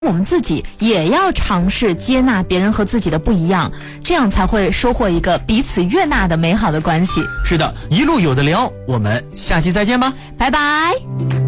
我们自己也要尝试接纳别人和自己的不一样，这样才会收获一个彼此悦纳的美好的关系。 是的，一路有的聊，我们下期再见吧， 拜拜。